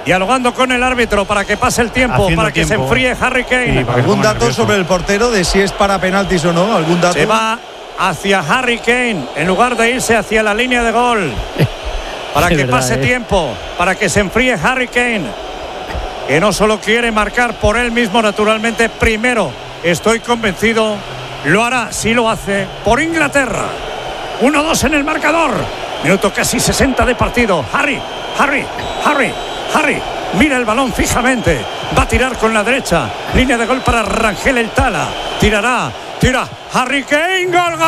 dialogando con el árbitro para que pase el tiempo, haciendo para que tiempo. se enfríe Harry Kane. Sí, ¿Algún dato sobre el portero de si es para penaltis o no? ¿Algún dato? Se va hacia Harry Kane en lugar de irse hacia la línea de gol. Para que pase tiempo, para que se enfríe Harry Kane, que no solo quiere marcar por él mismo, naturalmente, primero, estoy convencido, lo hará, si lo hace, por Inglaterra. 1-2 en el marcador. Minuto casi 60 de partido. Harry. Mira el balón fijamente. Va a tirar con la derecha. Línea de gol para Rangel El Tala. Tira Harry Kane. Gol.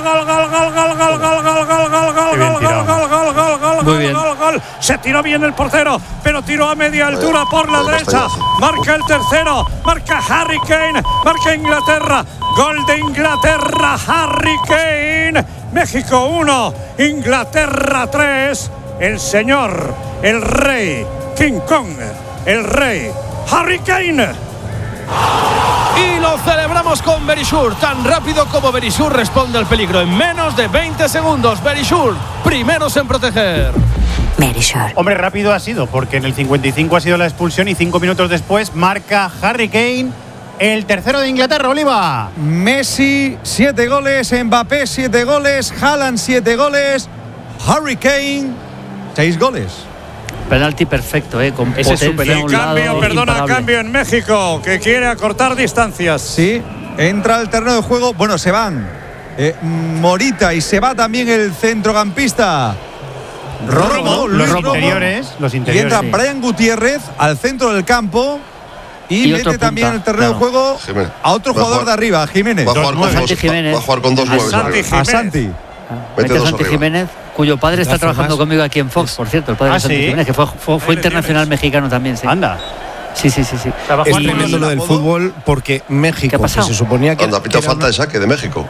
Se tiró bien el portero, pero tiró a media altura por la derecha. Marca el tercero. Marca Harry Kane. Marca Inglaterra. Gol de Inglaterra. Harry Kane. México 1, Inglaterra 3. El señor, el rey, King Kong, el rey, Harry Kane. Y lo celebramos con Verisure. Tan rápido como Verisure responde al peligro. En menos de 20 segundos, Verisure, primeros en proteger. Verisure. Hombre, rápido ha sido, porque en el 55 ha sido la expulsión y 5 minutos después marca Harry Kane, el tercero de Inglaterra. Oliva. Messi, 7 goles. Mbappé, 7 goles. Haaland, 7 goles. Harry Kane, 6 goles. Penalti perfecto, con Ese potencia a un lado. Cambio en México, que quiere acortar distancias. Sí, entra al terreno de juego. Bueno, se van Morita y se va también el centrocampista Romo, los Romo. interiores. Y entra Brian Gutiérrez al centro del campo y mete también el terreno de juego a otro jugador de arriba, Jiménez. Va a jugar con dos nueves. A Santi. Mete a Santi Jiménez, cuyo padre está trabajando conmigo aquí en Fox, por cierto, el padre de Santi Jiménez, que fue internacional mexicano también. Sí. Anda. Sí. Es tremendo lo del fútbol, porque México, que se suponía que... Cuando apita falta de saque de México.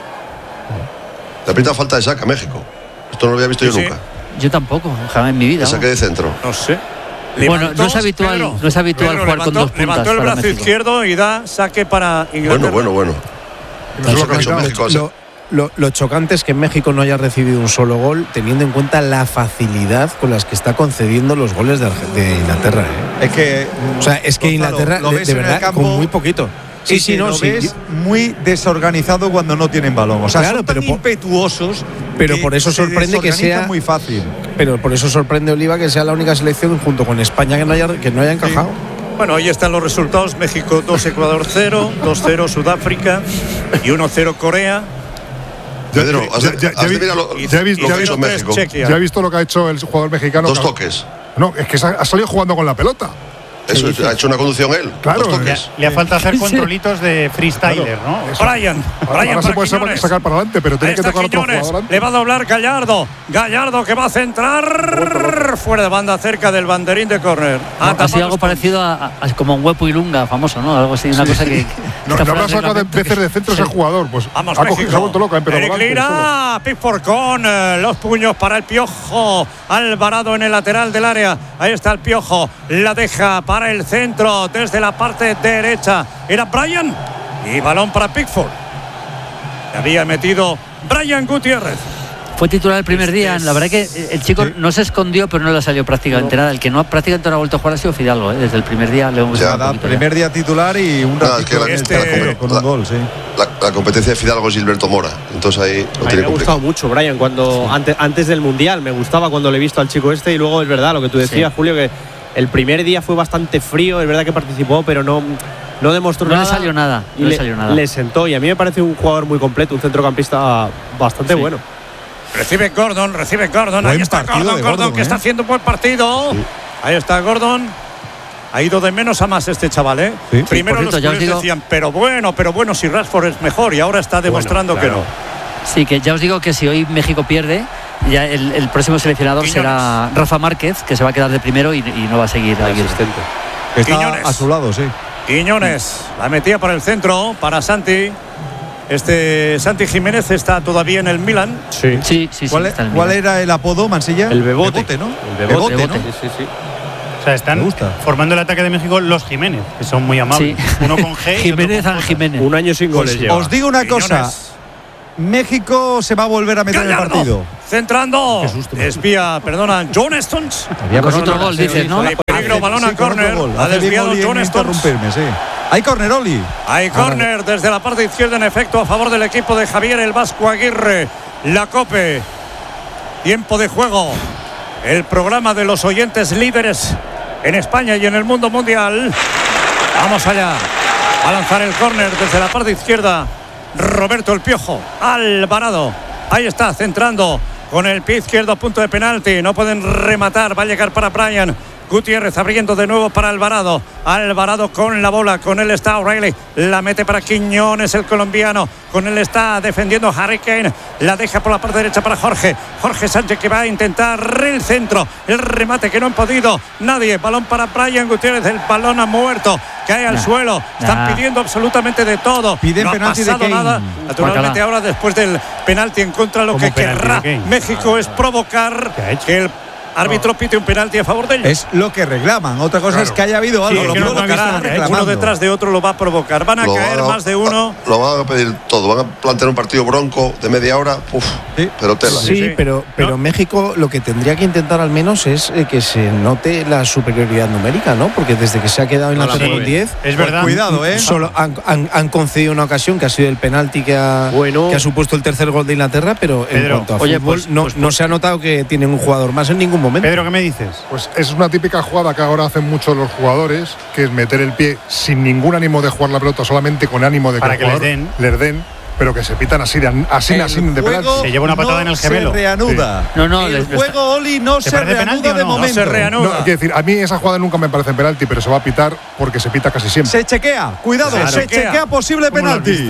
Le apita falta de saque a México. Esto no lo había visto yo nunca. Yo tampoco, jamás en mi vida. El saque de centro. No sé. Bueno, no es habitual jugar con dos puntas. Levantó el brazo izquierdo y da saque para Inglaterra. Bueno. No es lo que ha hecho México. Lo chocante es que México no haya recibido un solo gol, teniendo en cuenta la facilidad con las que está concediendo los goles de Inglaterra. Es que Inglaterra, de verdad, con muy poquito. Ves muy desorganizado cuando no tienen balón. O sea, claro, son tan impetuosos. Pero por eso sorprende que sea muy fácil. Pero por eso sorprende, Oliva, que sea la única selección junto con España que no haya encajado. Bueno, ahí están los resultados. México 2, Ecuador 0, 2-0 Sudáfrica y 1-0 Corea. Pedro, ya he visto lo que ha hecho el jugador mexicano. 2 toques. No, es que ha salido jugando con la pelota. Eso, ha hecho una conducción él. Claro. 2 toques. Le ha falta hacer controlitos de freestyler, ¿no? Brian ahora se puede sacar para adelante, pero tiene que tocar otro jugador antes. Le va a doblar Gallardo que va a centrar fuera de banda, cerca del banderín de córner. Ha sido algo parecido a como un Huepo y Lunga famoso, ¿no? Algo así, una cosa que no habrá sacado de veces de centro ese jugador. Pues vamos, ha cogido, se ha vuelto loca, pero Pickford con los puños para el Piojo Alvarado en el lateral del área. Ahí está el Piojo, la deja para el centro desde la parte derecha. Era Brian y balón para Pickford. Había metido Brian Gutiérrez. Fue titular el primer día. La verdad que el chico no se escondió, pero no le salió prácticamente nada. El que prácticamente no ha vuelto a jugar ha sido Fidalgo. Desde el primer día le hemos primer día titular y un ratito con un gol, sí. La competencia de Fidalgo es Gilberto Mora. Entonces ahí lo tiene complicado. Me ha gustado mucho, Brian, cuando antes del Mundial. Me gustaba cuando le he visto al chico y luego es verdad lo que tú decías, Julio, que el primer día fue bastante frío. Es verdad que participó, pero no demostró nada. No le salió nada. Le sentó y a mí me parece un jugador muy completo, un centrocampista bastante bueno. Recibe Gordon. Ahí está Gordon, que está haciendo un buen partido. Sí. Ahí está Gordon. Ha ido de menos a más este chaval, Sí. Primero los culés decían, pero bueno, si Rashford es mejor, y ahora está demostrando que no. Sí, que ya os digo que si hoy México pierde, ya el próximo seleccionador será Rafa Márquez, que se va a quedar de primero y no va a seguir aquí asistente. Está a su lado, sí. Quiñones, la metía para el centro, para Santi. Santi Jiménez está todavía en el Milan. Sí. ¿Cuál era el apodo, Mansilla? El Bebote, ¿no? El Bebote, ¿no? Sí. O sea, están formando el ataque de México los Jiménez, que son muy amables. Uno con G y Jiménez. Un año sin goles lleva. Os digo una cosa. México se va a volver a meter en el partido. Centrando. Espía, John Stones. Con otro gol, dices, ¿no? Le peligro, balón a córner. Ha desviado John Stones. Hay córner, Oli. Hay córner desde la parte izquierda, en efecto, a favor del equipo de Javier el Vasco Aguirre. La COPE. Tiempo de juego. El programa de los oyentes líderes en España y en el mundo mundial. Vamos allá. A lanzar el córner desde la parte izquierda. Roberto el Piojo. Alvarado. Ahí está, centrando con el pie izquierdo a punto de penalti. No pueden rematar. Va a llegar para Brian Gutiérrez, abriendo de nuevo para Alvarado. Alvarado con la bola. Con él está O'Reilly. La mete para Quiñones, el colombiano. Con él está defendiendo Harry Kane. La deja por la parte derecha para Jorge. Jorge Sánchez, que va a intentar el centro. El remate que no han podido nadie. Balón para Brian Gutiérrez. El balón ha muerto. Cae al suelo. Están pidiendo absolutamente de todo. Piden no penalti ha pasado de Kane. nada. Naturalmente ahora, después del penalti en contra, lo que querrá México es provocar que el árbitro pite un penalti a favor de ellos. Es lo que reclaman. Otra cosa es que haya habido algo. Lo provocará. Uno detrás de otro lo va a provocar. Van a caer más de uno. Lo van a pedir todo. Van a plantear un partido bronco de media hora. Pero tela. Sí, pero México lo que tendría que intentar al menos es que se note la superioridad numérica, ¿no? Porque desde que se ha quedado en la tercera con 10, es verdad. Cuidado, solo han concedido una ocasión que ha sido el penalti que ha supuesto el tercer gol de Inglaterra, pero Pedro, en cuanto a fútbol, no se ha notado que tienen un jugador más en ningún momento. Pedro, ¿qué me dices? Pues es una típica jugada que ahora hacen muchos los jugadores, que es meter el pie sin ningún ánimo de jugar la pelota, solamente con ánimo de que para que les den, pero que se pitan así de penalti. Se lleva una patada en el gemelo. Se reanuda. Sí. El juego, Oli, no se reanuda de momento. No se reanuda. Quiero decir, a mí esa jugada nunca me parece penalti, pero se va a pitar porque se pita casi siempre. Se chequea, cuidado, se chequea posible penalti.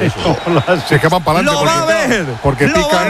Se que van para adelante. Lo va a ver. Porque pica.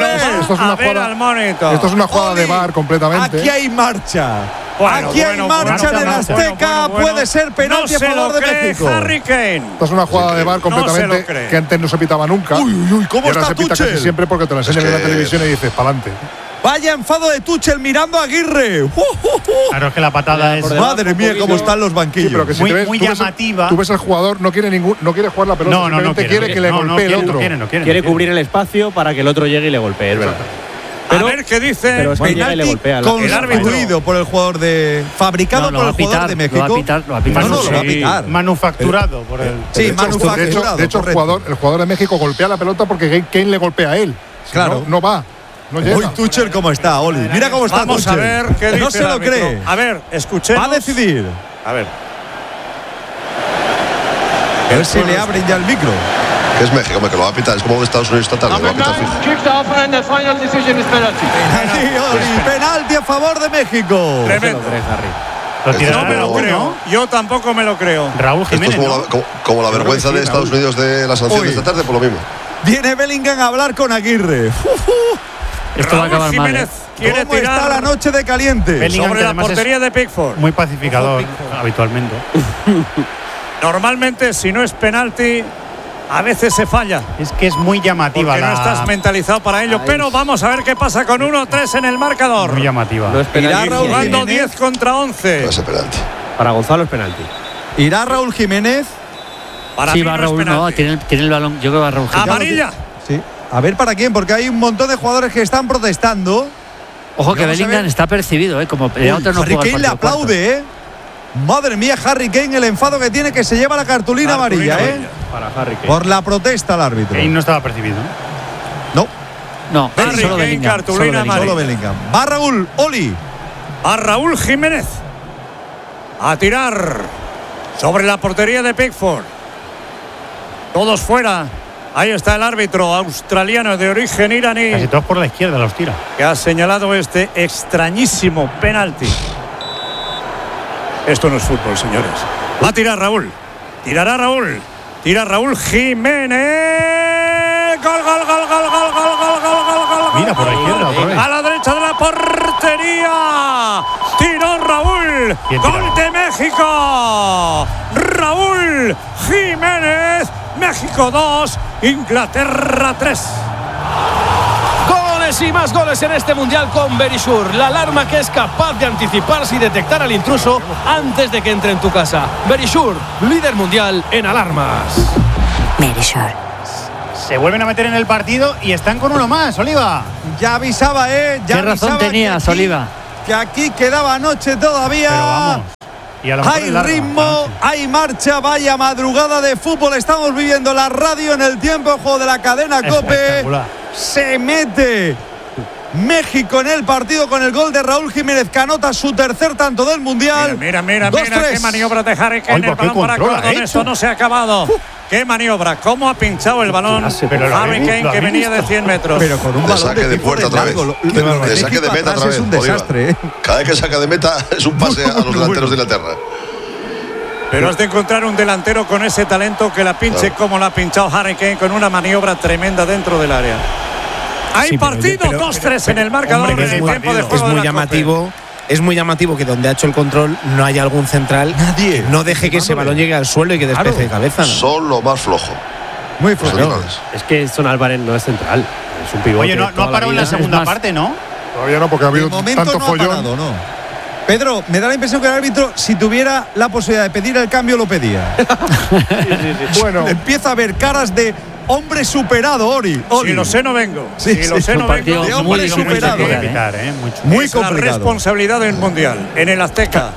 Esto es una jugada de VAR completamente. Aquí hay marcha. Aquí hay marcha en el Azteca. Puede ser penalti a favor de México. Harry Kane. Esto es una jugada de VAR completamente que antes no se pitaba nunca. ¿Cómo y ahora está se pita Tuchel? casi siempre porque te lo enseñan en la televisión y dices pa'lante. Vaya enfado de Tuchel mirando a Aguirre. Claro, es que la patada es. Madre mía, cómo están los banquillos. Sí, pero que si muy llamativa. Tú ves al jugador, no quiere jugar la pelota, no quiere que le golpee el otro. Quiere cubrir el espacio para que el otro llegue y le golpee, es verdad. Pero, a ver qué dice. Pero es que penalti le golpea construido por el jugador fabricado por el jugador de México. Lo va a pitar. Lo va a pitar. Manufacturado por él. Sí, manufacturado. De hecho, el jugador de México golpea la pelota porque Kane le golpea a él. Claro. No va. No llega. Uy, Tuchel cómo está, Oli. Mira cómo está Vamos Tuchel. a ver qué dice. No se lo cree. A ver, escuchemos. Va a decidir. A ver si le abren ya el micro. Que es México, que lo va a pitar. Es como Estados Unidos esta tarde. Lo va a pitar fijo. Penalti a favor de México. Tremendo. No me lo creo. Yo tampoco me lo creo. Raúl Jiménez. Esto es como la vergüenza de Estados Unidos de la sanción de esta tarde, por lo mismo. Viene Bellingham a hablar con Aguirre. Esto va a acabar mal. Quiere ¿Cómo tirar está la noche de caliente? Bellingham, sobre la portería de Pickford. Muy pacificador, habitualmente. Normalmente, si no es penalti, a veces se falla. Es que es muy llamativa. Porque no estás mentalizado para ello. Pero vamos a ver qué pasa con 1-3 en el marcador. Muy llamativa. No es penalti. Jugando 10 contra 11. No es penalti. Para Gonzalo es penalti. ¿Irá Raúl Jiménez? Para sí, mí va no Raúl, no, tiene el balón. Yo creo que va Raúl Jiménez. Amarilla. Sí. A ver para quién, porque hay un montón de jugadores que están protestando. Ojo que Bellingham está percibido, como otro no Harry juega el Kane le partido aplaude, Madre mía, Harry Kane, el enfado que tiene, que se lleva la cartulina amarilla, Para Harry Kane. Por la protesta al árbitro. Kane no estaba percibido. No, Harry solo Kane, Bellingham. cartulina amarilla. Solo Bellingham. Va Raúl, Oli. A Raúl Jiménez. A tirar sobre la portería de Pickford. Todos fuera. Ahí está el árbitro australiano de origen iraní. Casi todos por la izquierda los tira. Que ha señalado este extrañísimo penalti. Esto no es fútbol, señores. Va a tirar Raúl. Tirará Raúl. Tira Raúl Jiménez. Gol, gol, gol, gol, gol, gol, gol, gol, gol. Mira, por la izquierda otra vez. A la derecha de la portería. Tiró Raúl. Gol de México. Raúl Jiménez. México 2, Inglaterra 3. Goles y más goles en este mundial con Verisure, la alarma que es capaz de anticiparse y detectar al intruso antes de que entre en tu casa. Verisure, líder mundial en alarmas. Verisure. Se vuelven a meter en el partido y están con uno más, Oliva. Ya avisaba, ¿Qué razón tenías, Oliva? Que aquí quedaba anoche todavía. Pero vamos. Y a lo mejor hay ritmo, hay marcha, vaya madrugada de fútbol. Estamos viviendo la radio en el tiempo de juego de la cadena COPE. Se mete México en el partido con el gol de Raúl Jiménez, que anota su tercer tanto del Mundial. Mira, qué maniobra de Harry Kane. El balón para Gordon, eso no se ha acabado. Qué maniobra, cómo ha pinchado el balón Harry Kane, que venía de 100 metros. Pero con un balón saque de puerta otra vez. De saque de meta otra vez. Es un desastre. Cada vez que saca de meta es un pase a los delanteros de Inglaterra. Pero has de encontrar un delantero con ese talento que la pinche como la ha pinchado Harry Kane, con una maniobra tremenda dentro del área. Hay partido 2-3 en el marcador en el tiempo de juego. Es muy llamativo. Es muy llamativo que donde ha hecho el control no haya algún central. Nadie. No deje que ese balón llegue al suelo y que despeje de cabeza. ¿No? Son lo más flojo. Muy flojo. Es que Son Álvarez no es central. Es un pivote. Oye, no ha parado en la segunda parte, ¿no? Todavía no, porque ha habido tanto follón. Parado, no. Pedro, me da la impresión que el árbitro, si tuviera la posibilidad de pedir el cambio, lo pedía. Sí. Bueno. Empieza a ver caras de hombre superado, Oli. Si lo sé, no vengo. Sí, si lo sé, no vengo. De hombre superado. Muy es la responsabilidad del Mundial en el Azteca.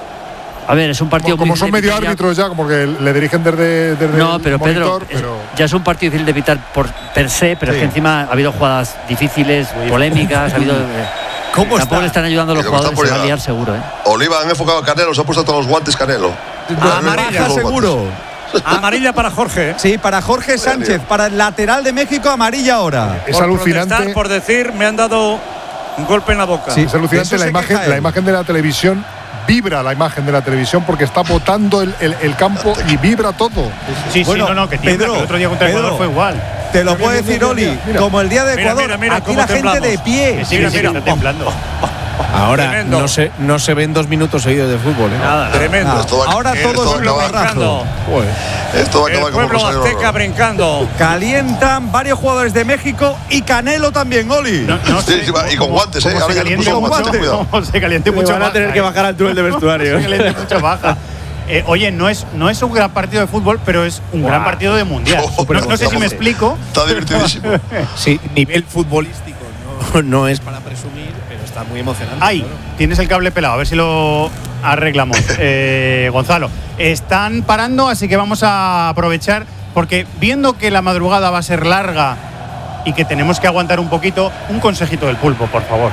A ver, es un partido como son medio árbitros ya, como que le dirigen desde no, pero el monitor, Pedro, ya es un partido difícil de evitar per se, pero es que encima ha habido jugadas difíciles, polémicas, ha habido… ¿Cómo tampoco le están ayudando los jugadores, se va a liar seguro. Oliva han enfocado a Canelo, se ha puesto todos los guantes Canelo. Amarilla seguro. Amarilla para Jorge. Sí, para Jorge Sánchez, para el lateral de México, amarilla ahora. Es alucinante. Por decir, me han dado un golpe en la boca. Sí, es alucinante la imagen de la televisión. Vibra la imagen de la televisión porque está botando el campo y vibra todo. Sí, bueno, que tiembla, Pedro, el otro día contra Ecuador fue igual. Te lo puedo decir, Oli, como el día de Ecuador, mira, aquí la gente de pie. Mira, está temblando. Ahora no se ven 2 minutos seguidos de fútbol. Nada, tremendo. Ahora todo es brincando. Esto va a acabar el pueblo azteca brincando. Calientan varios jugadores de México y Canelo también, Oli. Y con guantes, Ahora se caliente mucho. Van a tener que bajar al túnel de vestuario. Se caliente mucho baja. Oye, no es un gran partido de fútbol, pero es un gran partido de mundial. No sé si me explico. Está divertidísimo. Sí, nivel futbolístico no es para presumir, pero está muy emocionante. Ahí, claro. Tienes el cable pelado, a ver si lo arreglamos. Gonzalo, están parando, así que vamos a aprovechar, porque viendo que la madrugada va a ser larga y que tenemos que aguantar un poquito, un consejito del pulpo, por favor.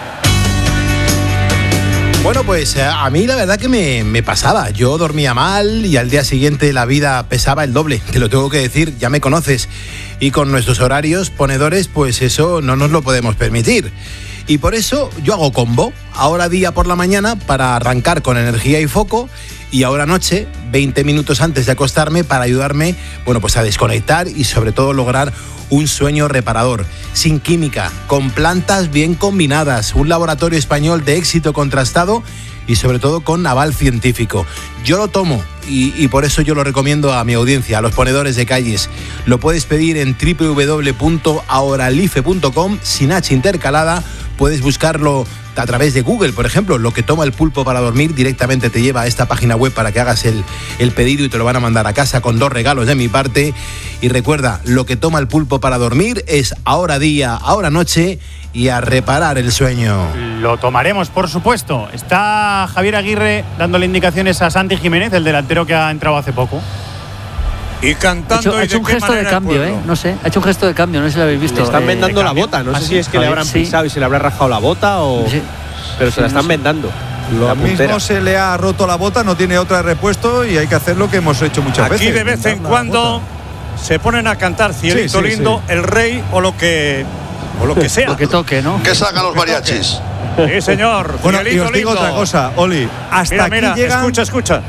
Bueno, pues a mí la verdad que me pasaba. Yo dormía mal y al día siguiente la vida pesaba el doble. Te lo tengo que decir, ya me conoces. Y con nuestros horarios ponedores, pues eso no nos lo podemos permitir. Y por eso yo hago combo. Ahora día por la mañana para arrancar con energía y foco. Y ahora noche, 20 minutos antes de acostarme para ayudarme, bueno, pues a desconectar y sobre todo lograr un sueño reparador, sin química, con plantas bien combinadas, un laboratorio español de éxito contrastado y sobre todo con aval científico. Yo lo tomo y por eso yo lo recomiendo a mi audiencia, a los ponedores de calles. Lo puedes pedir en www.ahoralife.com sin H intercalada. Puedes buscarlo a través de Google, por ejemplo. Lo que toma el pulpo para dormir directamente te lleva a esta página web para que hagas el pedido y te lo van a mandar a casa con 2 regalos de mi parte. Y recuerda, lo que toma el pulpo para dormir es ahora día, ahora noche y a reparar el sueño. Lo tomaremos, por supuesto. Está Javier Aguirre dándole indicaciones a Santi Jiménez, el delantero que ha entrado hace poco. Y cantando. Ha hecho un gesto de cambio, no sé. Ha hecho un gesto de cambio, no sé si lo habéis visto. Le están vendando la bota. No sé si es que le habrán pisado y se le habrá rajado la bota o. Sí. Pero se la están vendando. Lo mismo se le ha roto la bota, no tiene otra de repuesto y hay que hacer lo que hemos hecho muchas veces. Aquí de vez en cuando se ponen a cantar Cielito Lindo, El Rey o lo que sea. Lo que toque, ¿no? Que salgan los mariachis. Sí, señor. Bueno, y os digo otra cosa, Oli. Hasta aquí llegan… Escucha.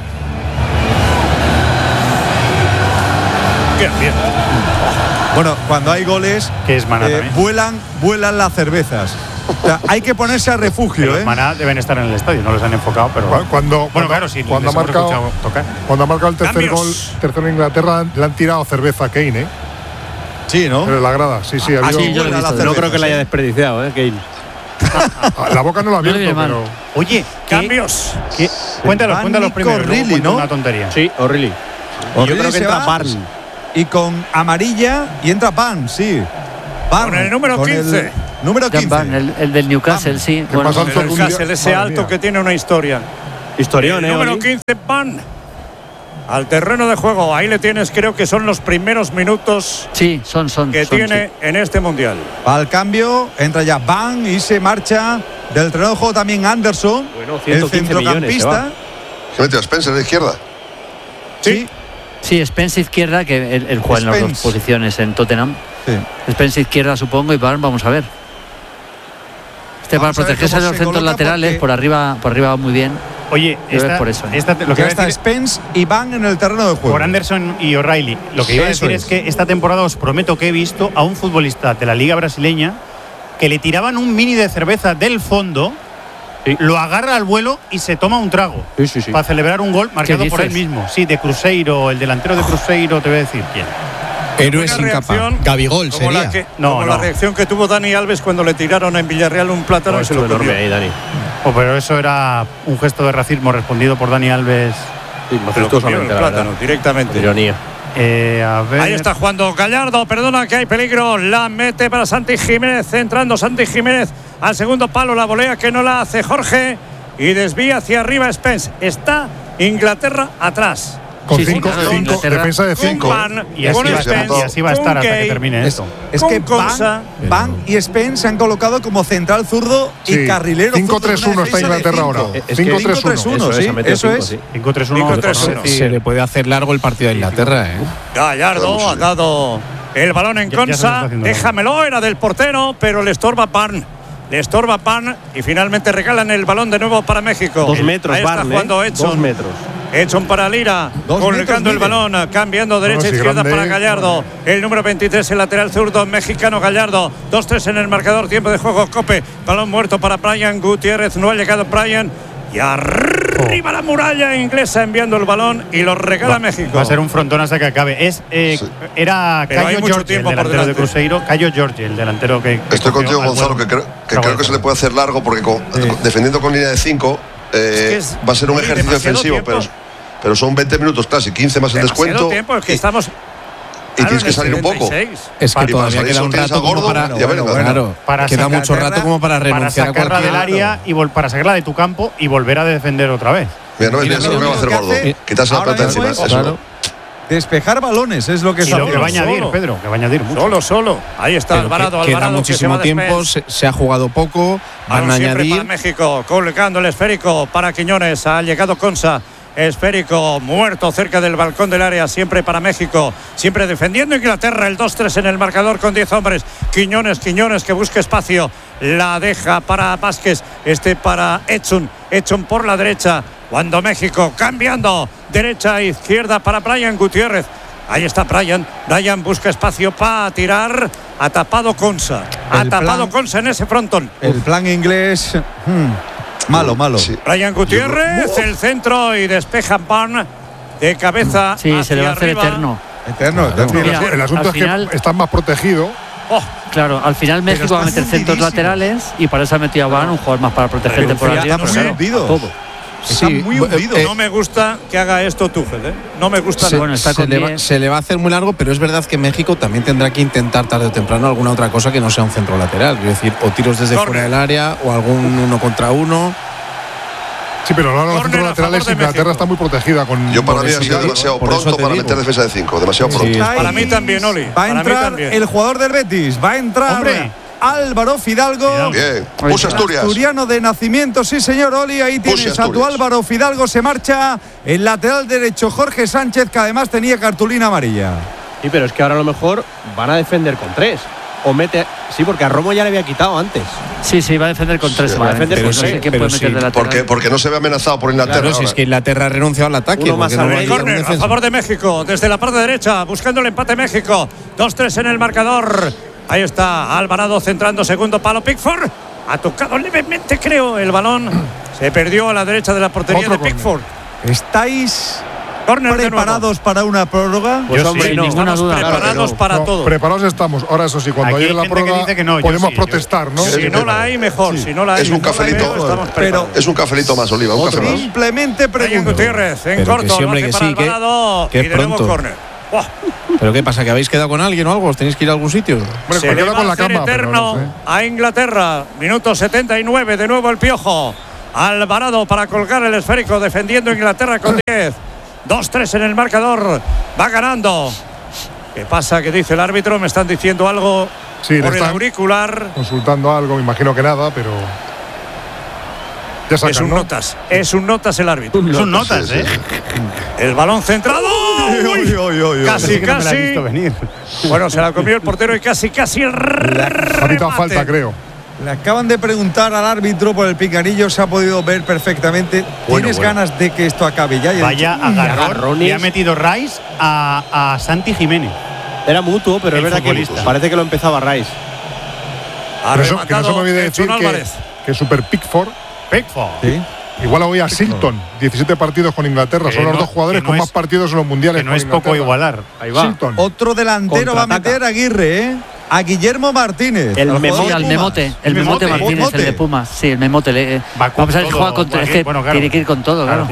Bien. Bueno, cuando hay goles, que es Maná vuelan las cervezas. O sea, hay que ponerse a refugio. Los Maná deben estar en el estadio, no los han enfocado, pero cuando ha marcado el tercer gol en Inglaterra, le han tirado cerveza a Kane, Sí, ¿no? Pero la grada, sí, yo lo he visto. No creo que la haya desperdiciado, Kane. La boca no la ha abierto, pero… Oye, cambios. Cuéntalos primero. O'Reilly, ¿no? Una tontería. Sí, O'Reilly. Yo creo que entra Barnes. Y con amarilla y entra Barnes, sí. Con el número 15. Número 15. El del Newcastle, sí. Bueno, el Newcastle, ese alto que tiene una historia. Historión, número 15 van al terreno de juego. Ahí le tienes, creo que son los primeros minutos que tiene en este mundial. Va al cambio, entra ya Van y se marcha del terreno de juego también Anderson, el centrocampista. ¿Se metió Spencer a la izquierda? Sí, Spence izquierda, que él juega en las dos posiciones en Tottenham. Sí. Spence izquierda, supongo, y vamos a ver. Para protegerse de los centros laterales, por arriba va muy bien. Oye, por eso, lo que está Spence y Van en el terreno de juego. Por Anderson y O'Reilly. Lo que iba a decir es que esta temporada os prometo que he visto a un futbolista de la Liga Brasileña que le tiraban un mini de cerveza del fondo, lo agarra al vuelo y se toma un trago para celebrar un gol marcado por él mismo. Sí, de Cruzeiro, el delantero de Cruzeiro, te voy a decir quién. Héroe sin capa. Gabigol sería. La reacción que tuvo Dani Alves cuando le tiraron en Villarreal un plátano y se lo comió. Ahí, Dani. Pero eso era un gesto de racismo respondido por Dani Alves. Sí, majestuosamente, el plátano, directamente. Ironía. A ver. Ahí está jugando Gallardo, perdona que hay peligro, la mete para Santi Jiménez, centrando Santi Jiménez al segundo palo, la volea que no la hace Jorge y desvía hacia arriba Spence. Está Inglaterra atrás. Con cinco, defensa de 5. Y así va a estar hasta que termine esto. Es que Van y Spence se han colocado como central zurdo y carrilero. 5-3-1 está Inglaterra ahora. 5-3-1, sí, eso es. 5-3-1. Se le puede hacer largo el partido de Inglaterra. Gallardo ha dado el balón en Konsa. Déjamelo, era del portero, pero le estorba Pan. Y finalmente regalan el balón de nuevo para México. 2 metros, ahí está jugando Edson. 2 metros. Edson para Lira, colgando el balón, cambiando derecha-izquierda para Gallardo. El número 23, el lateral zurdo mexicano Gallardo. 2-3 en el marcador, tiempo de juego, Cope. Balón muerto para Brian Gutiérrez, no ha llegado Brian. Y arriba la muralla inglesa enviando el balón y lo regala México. Va a ser un frontón hasta que acabe. Era Cayo Jorge, el delantero de Cruzeiro. Cayo Jorge, el delantero que estoy contigo, Gonzalo, que creo que se le puede hacer largo porque defendiendo con línea de 5 va a ser un ejercicio defensivo, pero son 20 minutos casi, 15 más el descuento. Tiempo, es que estamos y tienes que salir un poco. Es que todavía queda un rato como para queda mucho rato como para renunciar a sacarla del área y para sacarla de tu campo y volver a defender otra vez. Mira, no es lo que va a hacer Gordo. Quitarse la plata encima. Despejar balones es lo que está. Que va a añadir, Pedro, que va a añadir mucho. Solo. Ahí está Alvarado. Queda muchísimo tiempo, se ha jugado poco. Van a añadir. Para México, colgando el esférico para Quiñones. Ha llegado Konsa. Esférico muerto cerca del balcón del área, siempre para México, siempre defendiendo Inglaterra. El 2-3 en el marcador con 10 hombres. Quiñones que busca espacio, la deja para Vázquez, para Edson por la derecha, cuando México cambiando derecha e izquierda para Brian Gutiérrez. Ahí está Brian busca espacio para tirar, ha tapado Konsa, Konsa en ese frontón. El plan inglés malo. Sí. Brian Gutiérrez, el centro y despeja Pan de cabeza. Sí, se le va a hacer eterno. Mira, el asunto es que están más protegidos. Claro, al final México va a meter centros laterales y para eso ha metido a Van, un jugador más para protegerte por arriba. Está muy hundido. No me gusta que haga esto Tuchel, No me gusta. Se le va a hacer muy largo, pero es verdad que México también tendrá que intentar tarde o temprano alguna otra cosa que no sea un centro lateral. Quiero decir, o tiros desde fuera del área o algún 1 contra 1. Sí, pero ahora los centros laterales Inglaterra está muy protegida con. Yo para mí ha sido demasiado pronto para meter defensa de 5. Demasiado pronto. Para mí también, Oli. Va a entrar el jugador del Betis. Va a entrar. Álvaro Fidalgo. Bien, puso Asturias. Asturiano de nacimiento, sí señor, Oli. Ahí tienes a tu Álvaro Fidalgo. Se marcha el lateral derecho Jorge Sánchez, que además tenía cartulina amarilla. Sí, pero es que ahora a lo mejor van a defender con 3. O mete. Sí, porque a Romo ya le había quitado antes. Sí, va a defender con 3. Va a defender con 3. Porque no se ve amenazado por Inglaterra. Claro, si es que Inglaterra ha renunciado al ataque. Corner a favor de México, desde la parte derecha, buscando el empate México. 2-3 en el marcador. Ahí está Alvarado centrando, segundo palo. Pickford ha tocado levemente, creo, el balón. Se perdió a la derecha de la portería de Pickford. ¿Estáis preparados para una prórroga? Pues hombre, no, ninguna duda. Preparados para todo. Preparados estamos. Ahora, eso sí, cuando llegue la prórroga podemos protestar, ¿no? Si no la hay, mejor. Si no la hay, es un cafelito. Es un cafelito más, Oliva. Un café más. Simplemente pregunto. Gutiérrez en corto. Que y de nuevo córner. ¿Pero qué pasa? ¿Que habéis quedado con alguien o algo? ¿Os tenéis que ir a algún sitio? Se le va a hacer eterno a Inglaterra. Minuto 79, de nuevo el Piojo. Alvarado para colgar el esférico, defendiendo Inglaterra con 10. 2-3 en el marcador. Va ganando. ¿Qué pasa? ¿Qué dice el árbitro? Me están diciendo algo por el auricular. Consultando algo, me imagino que nada, pero. Ya sacan, es un ¿no? notas. Es un notas el árbitro. Es un notas, sí, sí. El balón centrado. Casi. Bueno, se la comió el portero y casi el remate. Falta, creo. Le acaban de preguntar al árbitro por el pinganillo, se ha podido ver perfectamente. ¿Tienes ganas de que esto acabe ya? Vaya agarrón. Y ha metido Rice a Santi Jiménez. Era mutuo, pero es verdad que parece que lo empezaba Rice. Que no se me olvide decir que Super Pickford. ¿Sí? Igual hoy a Silton, 17 partidos con Inglaterra. Son los dos jugadores con más partidos en los mundiales. Que no es poco igualar. Ahí va. Silton. Otro delantero va a meter Aguirre, ¿eh? A Guillermo Martínez. El Memote Martínez, el de Pumas. Sí, el Memote. Vamos a ver si juega contra. Es que tiene que ir con todo, claro.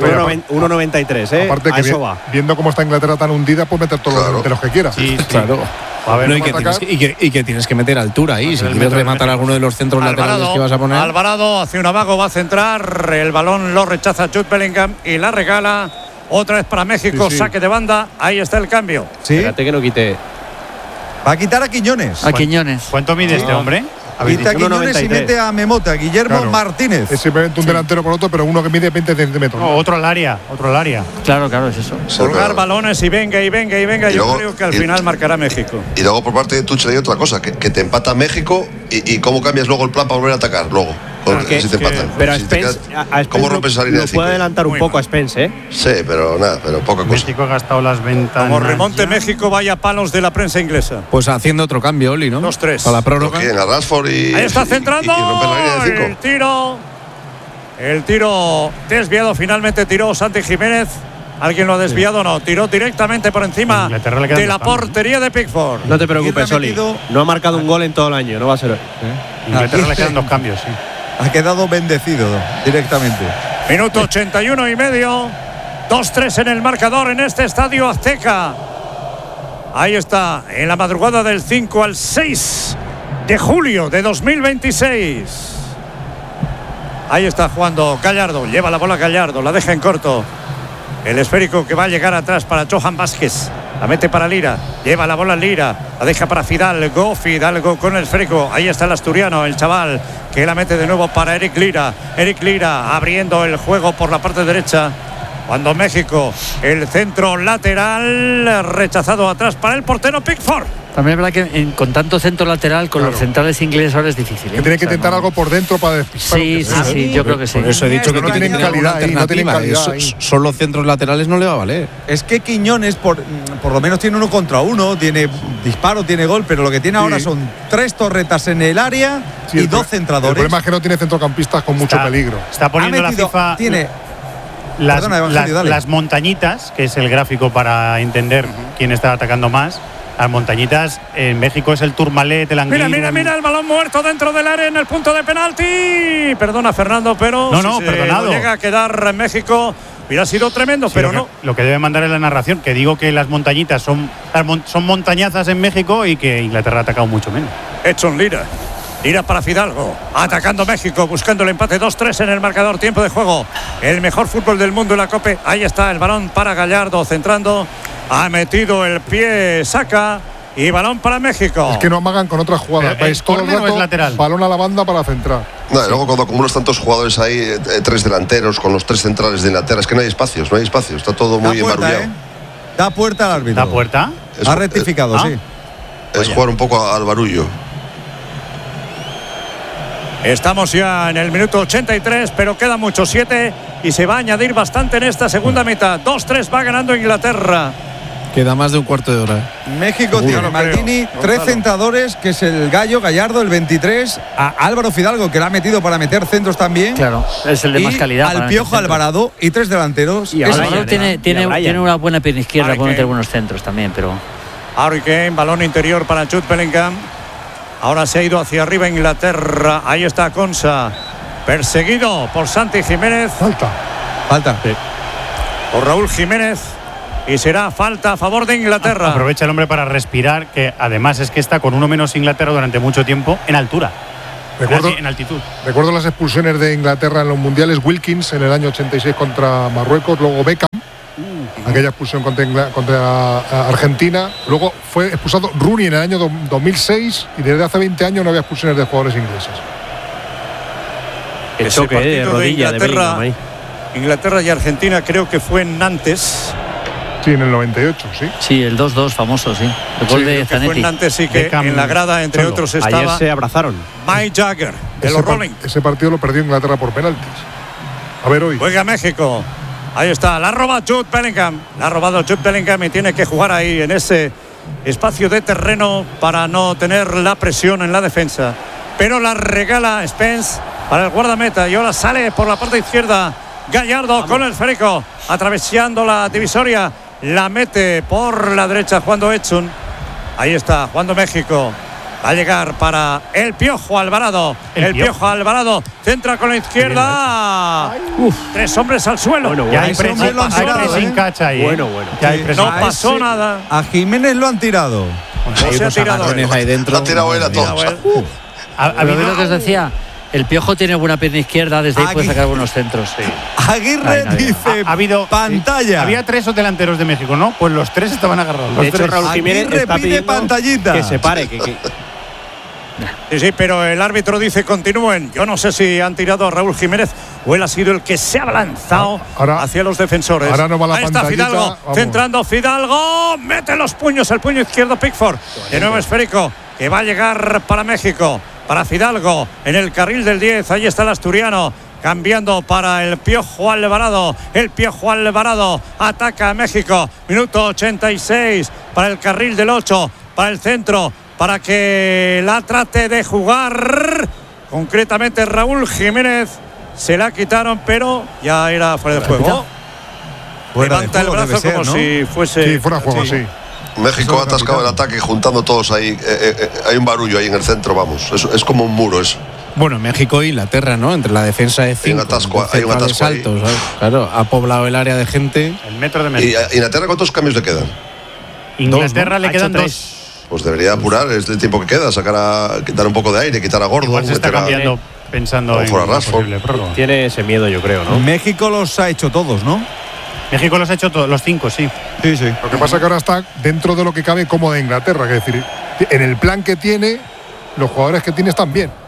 1.93, ¿eh? Aparte que viendo cómo está Inglaterra tan hundida, pues meter todos los delanteros que quiera. Sí, claro. A ver, y que tienes que meter altura ahí. Si quieres rematar alguno de los centros laterales que vas a poner. Alvarado hacia un amago, va a centrar. El balón lo rechaza Jude Bellingham y la regala. Otra vez para México, saque de banda. Ahí está el cambio. Fíjate que no quite. Va a quitar a Quiñones. ¿Cuánto mide este hombre? Quita a Quiñones y mete a Memota, Guillermo Martínez. Es simplemente un delantero por otro, pero uno que mide 20 centímetros. No, otro al área. Claro, es eso. Colgar balones y venga. Yo luego, creo que al final marcará México. Y luego por parte de Tuchel hay otra cosa, que te empata México y cómo cambias luego el plan para volver a atacar luego. Si te empatan. Pero a Spence, ¿cómo rompes esa línea de 5? Puede adelantar un poco a Spence, ¿eh? Sí, pero poca cosa. México ha gastado las ventanas. Como remonte México, vaya palos de la prensa inglesa. Pues haciendo otro cambio, Oli, ¿no? 2-3. Para la prórroga. A Rashford y. Ahí está centrando. Y romper la línea de 5. El tiro desviado. Finalmente tiró Santi Jiménez. ¿Alguien lo ha desviado? No, tiró directamente por encima de la portería de Pickford. No te preocupes, Oli. No ha marcado un gol en todo el año, no va a ser hoy. Inglaterra le quedan 2 cambios, sí. Ha quedado bendecido directamente. Minuto 81 y medio. 2-3 en el marcador en este estadio Azteca. Ahí está, en la madrugada del 5 al 6 de julio de 2026. Ahí está jugando Gallardo. Lleva la bola Gallardo, la deja en corto. El esférico que va a llegar atrás para Johan Vázquez. La mete para Lira. Lleva la bola Lira. La deja para Fidalgo. Fidalgo con el esférico. Ahí está el asturiano, el chaval, que la mete de nuevo para Eric Lira. Eric Lira abriendo el juego por la parte derecha. Cuando México, el centro lateral rechazado atrás para el portero Pickford. También es verdad que con tanto centro lateral, con los centrales ingleses ahora es difícil. Que tiene que intentar algo por dentro para despistar. Sí, yo creo que sí. Por eso he dicho que no tienen calidad ahí, no tienen calidad. Son los centros laterales, no le va a valer. Es que Quiñones por lo menos tiene 1 contra 1, tiene disparo, tiene gol, pero lo que tiene ahora son 3 torretas en el área y 2 centradores. El problema es que no tiene centrocampistas con mucho peligro. Está poniendo la FIFA. Las montañitas, que es el gráfico para entender quién está atacando más. Las montañitas en México es el Tourmalet, el Anguilla. Mira el balón muerto dentro del área en el punto de penalti. Perdona, Fernando, pero perdonado. Llega a quedar en México. Hubiera sido tremendo, pero no. Lo que debe mandar es la narración, que digo que las montañitas son montañazas en México y que Inglaterra ha atacado mucho menos. Edson Lira. Lira para Fidalgo, atacando México, buscando el empate. 2-3 en el marcador, tiempo de juego. El mejor fútbol del mundo en la Copa. Ahí está el balón para Gallardo, centrando. Ha metido el pie, saca. Y balón para México. Es que no amagan con otras jugadas. ¿Es córner o es lateral? Balón a la banda para centrar. No, luego cuando acumulas tantos jugadores ahí, 3 delanteros con los 3 centrales de Inglaterra, es que no hay espacios. Está todo muy embarullado. Da puerta al árbitro. ¿Da puerta? Ha rectificado, sí. Es jugar un poco al barullo. Estamos ya en el minuto 83, pero queda mucho, 7, y se va a añadir bastante en esta segunda mitad. 2-3 va ganando Inglaterra. Queda más de un cuarto de hora. México tiene Martini, 3 centradores, que es el Gallo, Gallardo, el 23, a Álvaro Fidalgo, que la ha metido para meter centros también. Claro, es el de más calidad. Al Piojo Alvarado y 3 delanteros. Y Alvarado tiene una buena pierna izquierda, puede meter buenos centros también, pero. Harry Kane, balón interior para Jude Bellingham. Ahora se ha ido hacia arriba Inglaterra. Ahí está Consa. Perseguido por Santi Jiménez. Falta. Sí. Por Raúl Jiménez. Y será falta a favor de Inglaterra. Aprovecha el hombre para respirar, que además es que está con uno menos Inglaterra durante mucho tiempo en altura. en altitud. Recuerdo las expulsiones de Inglaterra en los mundiales. Wilkins en el año 86 contra Marruecos, luego Beckham, aquella expulsión contra Argentina. Luego fue expulsado Rooney en el año 2006 y desde hace 20 años no había expulsiones de jugadores ingleses. El choque de rodilla de Bellingham ahí. Inglaterra y Argentina creo que fue en Nantes. Sí, en el 98, sí. Sí, el 2-2 famoso, sí. El gol de Zanetti. Fue en Nantes, sí, que Beckham, en la grada, entre otros, estaba. Ayer se abrazaron. Mike Jagger, de los Rolling. Ese partido lo perdió Inglaterra por penaltis. A ver hoy. Juega México. Ahí está, la roba Jude Bellingham. La ha robado Jude Bellingham y tiene que jugar ahí en ese espacio de terreno para no tener la presión en la defensa. Pero la regala Spence para el guardameta y ahora sale por la parte izquierda Gallardo con el esférico, atravesando la divisoria. La mete por la derecha Juando Edson. Ahí está, Juando México. Va a llegar para el Piojo Alvarado. El Piojo Alvarado centra con la izquierda. Tres hombres al suelo. Bueno, ya hay pressing catch ahí. Bueno. No pasó nada. A Jiménez lo han tirado. No se ha tirado. Ahí dentro. Lo ha tirado él a todos. Pero lo que os decía, el Piojo tiene buena pierna izquierda, desde ahí puede sacar buenos centros. Sí. Aguirre dice ha habido pantalla. Había 3 delanteros de México, ¿no? Pues los 3 estaban agarrados. De hecho, Raúl Jiménez está pidiendo pantallita. que se pare. Sí, pero el árbitro dice continúen. Yo no sé si han tirado a Raúl Jiménez o él ha sido el que se ha lanzado hacia los defensores. Ahora no va la Ahí está Fidalgo, centrando Fidalgo, mete los puños, el puño izquierdo Pickford. De nuevo esférico, que va a llegar para México. Para Fidalgo, en el carril del 10, ahí está el asturiano. Cambiando para el Piojo Alvarado. El Piojo Alvarado ataca a México. Minuto 86 para el carril del 8, para el centro, para que la trate de jugar. Concretamente Raúl Jiménez. Se la quitaron, pero ya era fuera de juego. Levanta el brazo como si fuese. Sí, fuera de juego, sí. México ha atascado el ataque juntando todos ahí. Hay un barullo ahí en el centro, vamos. Es como un muro eso. Bueno, México e Inglaterra, ¿no? Entre la defensa de 5. Hay un atasco altos, claro, ha poblado el área de gente. El metro de México. ¿Y Inglaterra cuántos cambios le quedan? Inglaterra le quedan 2. Pues debería apurar, es el tiempo que queda, quitar un poco de aire, quitar a Gordon. Igual se está cambiando pensando en una posible prórroga. Tiene ese miedo, yo creo, ¿no? México los ha hecho todos, ¿no? México los ha hecho todos, los 5, sí. Sí. Lo que pasa es que ahora está dentro de lo que cabe como de Inglaterra, que es decir, en el plan que tiene, los jugadores que tiene están bien.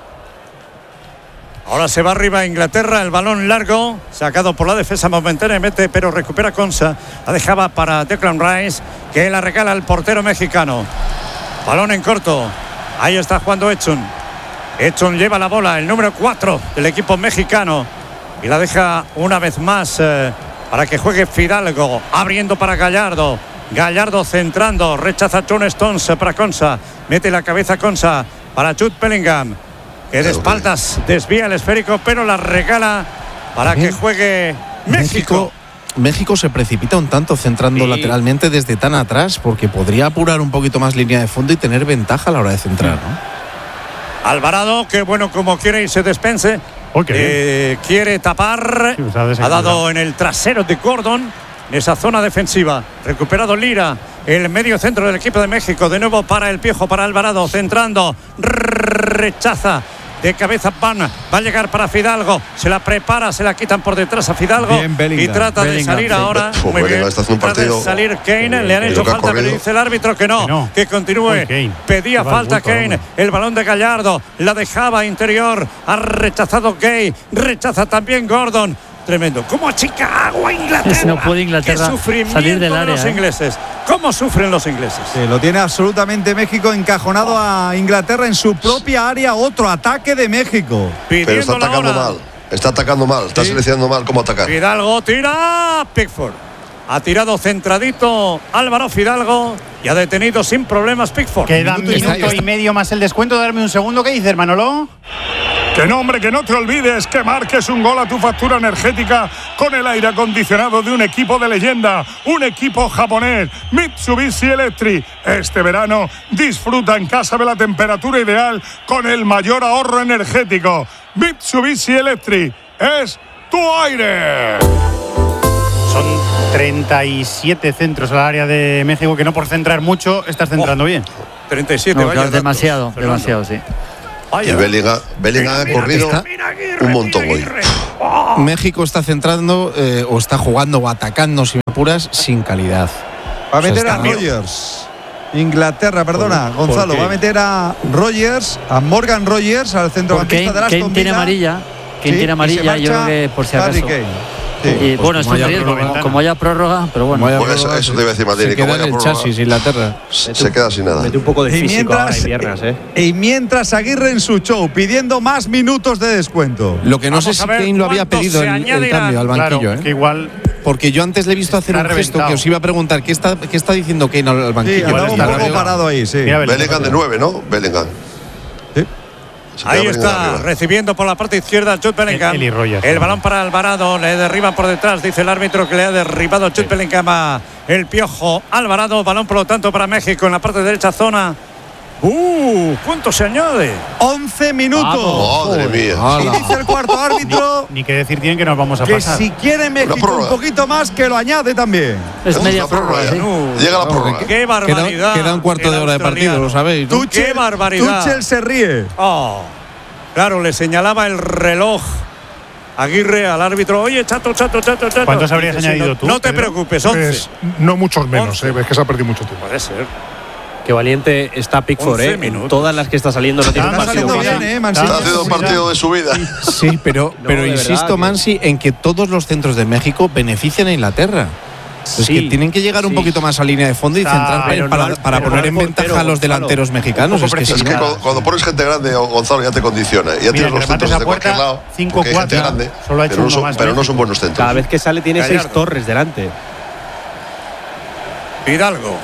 Ahora se va arriba Inglaterra, el balón largo, sacado por la defensa momentáneamente, pero recupera Konsa. La dejaba para Declan Rice, que la regala al portero mexicano. Balón en corto. Ahí está jugando Edson. Edson lleva la bola, el número 4 del equipo mexicano. Y la deja una vez más para que juegue Fidalgo. Abriendo para Gallardo. Gallardo centrando. Rechaza John Stones para Konsa. Mete la cabeza Konsa para Jude Bellingham. Que de espaldas desvía el esférico, pero la regala para que juegue México. México se precipita un tanto centrando lateralmente desde tan atrás, porque podría apurar un poquito más línea de fondo y tener ventaja a la hora de centrar, ¿no? Alvarado, que bueno, como quiere irse despense, quiere tapar, ha dado en el trasero de Gordon, en esa zona defensiva. Recuperado Lira, el medio centro del equipo de México, de nuevo para el Piojo, para Alvarado, centrando, rechaza. De cabeza Pan, va a llegar para Fidalgo, se la prepara, se la quitan por detrás a Fidalgo y trata de salir ahora. Muy bien, trata de salir Kane, le han hecho falta, pero dice el árbitro que no, que continúe. Pedía falta Kane, el balón de Gallardo, la dejaba interior, ha rechazado Gay, rechaza también Gordon. Tremendo. ¿Cómo achica agua Inglaterra? No puede Inglaterra salir del área. Los ingleses. ¿Cómo sufren los ingleses? Sí, lo tiene absolutamente México encajonado a Inglaterra en su propia área. Otro ataque de México. Pero está atacando mal. Está atacando mal. Está seleccionando mal cómo atacar. Fidalgo tira. Pickford. Ha tirado centradito Álvaro Fidalgo y ha detenido sin problemas Pickford. Queda minuto y medio más el descuento. Darme un segundo. ¿Qué dices, Manolo? Que no, hombre, que no te olvides que marques un gol a tu factura energética con el aire acondicionado de un equipo de leyenda, un equipo japonés, Mitsubishi Electric. Este verano disfruta en casa de la temperatura ideal con el mayor ahorro energético. Mitsubishi Electric es tu aire. Son 37 centros al área de México, que no por centrar mucho estás centrando bien. 37, no, claro, demasiado, sí. Y Bellingham ha corrido un montón hoy. México está centrando o está jugando o atacando, si me apuras, sin calidad. Va a meter a Rogers. Inglaterra, perdona, Gonzalo, va a meter a Rogers, a Morgan Rogers, al centrocampista de Aston Villa. Kane tiene amarilla. Kane tiene amarilla, yo creo que por si acaso. Sí. Y, bueno, es un riesgo, como haya prórroga, pero bueno. Pues eso te iba a decir, Martín. Se queda en el chasis, Inglaterra. Se queda sin nada. Mete un poco de físico ahora y piernas, Y mientras Aguirre en su show, pidiendo más minutos de descuento. Lo que no sé si Kane lo había pedido el cambio al banquillo. Claro, que igual. Porque yo antes le he visto hacer un gesto que os iba a preguntar. ¿Qué está diciendo Kane al banquillo? Sí, un poco parado ahí, sí. Bellingham de 9, ¿no? Bellingham. Ahí está, recibiendo por la parte izquierda Jude Bellingham. El balón para Alvarado, le derriban por detrás, dice el árbitro que le ha derribado Jude Bellingham a el Piojo Alvarado. Balón por lo tanto para México en la parte derecha zona. ¿Cuánto se añade? 11 minutos. Madre mía. Y dice el cuarto árbitro. Ni que decir tienen que nos vamos a pasar. Que si quiere México un poquito más, que lo añade también. Es media prórroga. Llega la prórroga. ¡Qué barbaridad! Queda un cuarto de hora de partido, lo sabéis, ¿no? ¡Qué barbaridad! Tuchel se ríe. Claro, le señalaba el reloj Aguirre al árbitro. Oye, chato. ¿Cuántos habrías añadido tú? No te preocupes, 11. Pues, no muchos menos, es que se ha perdido mucho tiempo. Puede ser. Qué valiente está Pickford, en todas las que está saliendo no tiene un partido bien, Está haciendo un partido de su vida. Sí, pero insisto, Mansi, en que todos los centros de México benefician a Inglaterra. Es que tienen que llegar un poquito más a línea de fondo y centrar para poner en ventaja a los delanteros mexicanos. Es que cuando pones gente grande, Gonzalo, ya te condiciona. Ya tienes los centros de cualquier lado. 5-4. Solo ha hecho uno más. Pero no son buenos centros. Cada vez que sale tiene 6 torres delante. Hidalgo.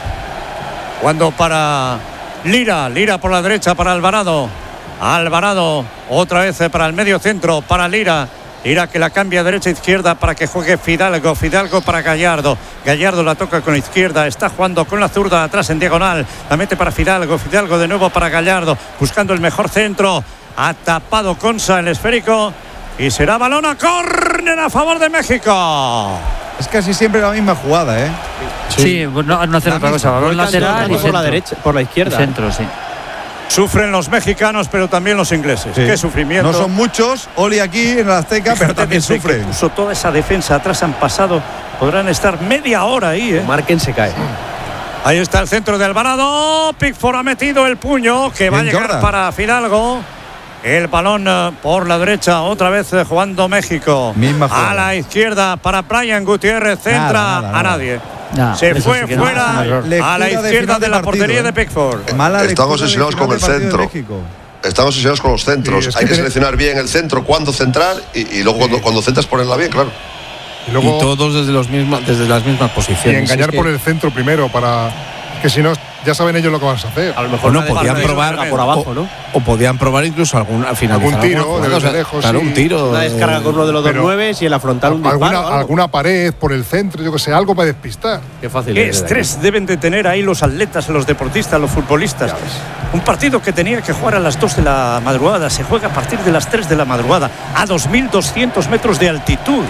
Cuando para Lira por la derecha para Alvarado. Alvarado otra vez para el medio centro para Lira. Lira que la cambia derecha izquierda para que juegue Fidalgo para Gallardo. Gallardo la toca con la izquierda, está jugando con la zurda atrás en diagonal. La mete para Fidalgo de nuevo para Gallardo, buscando el mejor centro. Ha tapado Consa el esférico y será balón a córner a favor de México. Es casi siempre la misma jugada, ¿eh? Sí, no hacer otra cosa. Balón lateral y por la derecha, por la izquierda. Centro, sí. Sufren los mexicanos, pero también los ingleses. Sí. Qué sufrimiento. No son muchos, Oli aquí en la Azteca, pero también sufren. Puso toda esa defensa atrás, han pasado. Podrán estar media hora ahí, ¿eh? Marquen se cae. Ahí está el centro de Alvarado. Pickford ha metido el puño que va a llegar para Fidalgo. El balón por la derecha, otra vez jugando México. A la izquierda para Brian Gutiérrez, centra a nadie. Se fue fuera a la izquierda de la portería de Pickford. Estamos obsesionados con el centro. Estamos obsesionados con los centros. Hay que seleccionar bien el centro, cuándo centrar y luego cuando centras ponerla bien, claro. Y todos desde las mismas posiciones. Y engañar por el centro primero para que si no ya saben ellos lo que van a hacer. A lo mejor no podían probar por abajo, ¿no? O podían probar incluso al final un tiro desde lejos. Claro, un tiro. Una descarga con uno de los 2-9 y el afrontar un disparo. Alguna pared por el centro, yo que sé, algo para despistar. Qué fácil. Qué estrés deben de tener ahí los atletas, los deportistas, los futbolistas. Un partido que tenía que jugar a las 2 de la madrugada se juega a partir de las 3 de la madrugada a 2.200 metros de altitud.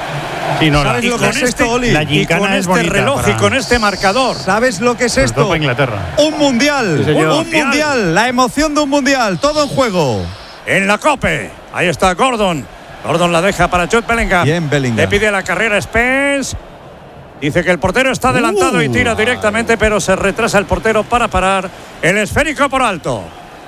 Sí, no, ¿Sabes lo que es esto, Oli? Y con este reloj y con este marcador. ¿Sabes lo que es esto? Para Inglaterra. Un mundial. Sí, un mundial. La emoción de un mundial. Todo en juego. En la COPE. Ahí está Gordon. Gordon la deja para Jude Bellingham. Bien, Bellingham. Le pide la carrera Spence. Dice que el portero está adelantado y tira directamente, pero se retrasa el portero para parar el esférico por alto.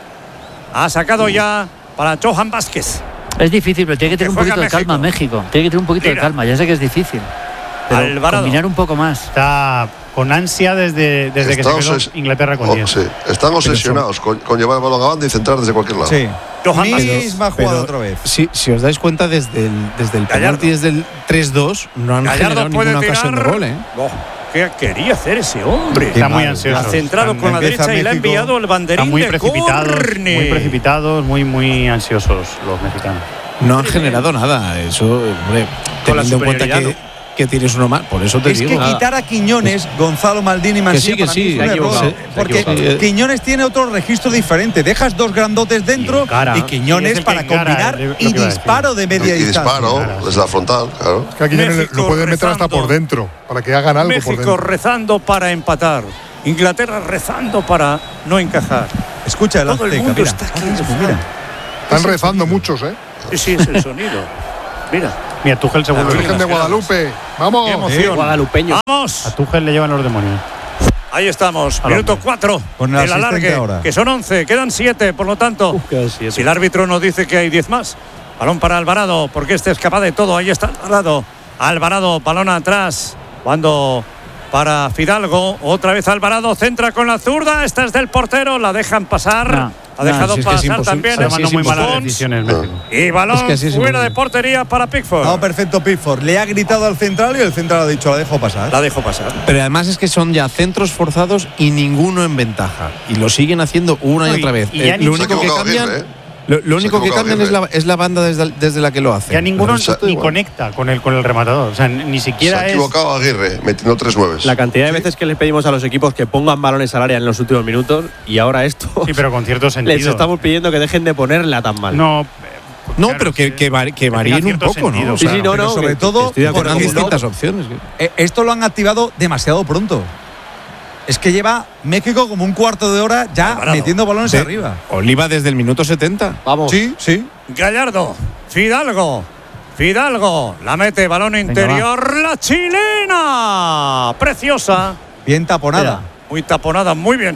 Ha sacado ya para Johan Vázquez. Es difícil, pero tiene que tener un poquito de calma México. Tiene que tener un poquito de calma. Ya sé que es difícil. Pero Alvarado. Combinar un poco más. Está con ansia desde que se quedó Inglaterra con 10. Sí. Están obsesionados con llevar el balón a banda y centrar desde cualquier lado. Sí. Misma jugada otra vez. Si os dais cuenta, desde el penalti, desde el 3-2, no han generado ninguna ocasión de gol, ¿eh? ¿Qué quería hacer ese hombre? Está muy ansioso. Ha centrado con la derecha y le ha enviado el banderín muy de córner. Muy precipitados, muy ansiosos los mexicanos. No han generado nada. Eso, hombre, teniendo en cuenta que tienes uno más. Por eso te digo. Es que quitar a Quiñones, Gonzalo Maldini Mancilla, que sí, para mí es un error, porque Quiñones tiene otro registro diferente. Dejas dos grandotes dentro y Quiñones para combinar y disparo de media distancia. Y disparo desde la frontal, claro. Es que a Quiñones lo pueden meter hasta por dentro, para que hagan algo México por dentro. rezando para empatar. Inglaterra rezando para no encajar. Escucha el Todo el mundo está aquí. Mira. Están rezando muchos, ¿eh? Sí, es el sonido. Mira, Tuchel seguro. La Virgen de Guadalupe. ¡Vamos! ¡Qué emoción! Guadalupeño. ¡Vamos! A Tuchel le llevan los demonios. Ahí estamos, minuto 4 del alargue, que son 11, quedan 7, por lo tanto, si el árbitro nos dice que hay 10 más. Balón para Alvarado, porque este es capaz de todo. Ahí está Alvarado, balón atrás, cuando para Fidalgo, otra vez Alvarado, centra con la zurda, esta es del portero, la dejan pasar. Ha dejado pasar también. Muy malas decisiones, México. Y balón fuera de portería para Pickford. No, perfecto, Pickford. Le ha gritado al central y el central ha dicho, la dejo pasar. Pero además es que son ya centros forzados y ninguno en ventaja. Y lo siguen haciendo una y otra vez. Lo único que cambian... Lo único que cambian es la banda desde la que lo hace. Ya ninguno ni conecta con el rematador. O sea, ni siquiera se ha equivocado Aguirre, metiendo 3 9. La cantidad de veces que les pedimos a los equipos que pongan balones al área en los últimos minutos y ahora esto. Sí, pero con cierto sentido. Les estamos pidiendo que dejen de ponerla tan mal. No, pero que varíen un poco, sentido, ¿no? O sea, sí, no, sobre todo con distintas opciones. Esto lo han activado demasiado pronto. Es que lleva México como un cuarto de hora ya metiendo balones arriba. Oliva desde el minuto 70. Vamos. Sí. Gallardo, Fidalgo, la mete, balón interior, la chilena. Preciosa. Bien taponada. Muy taponada, muy bien.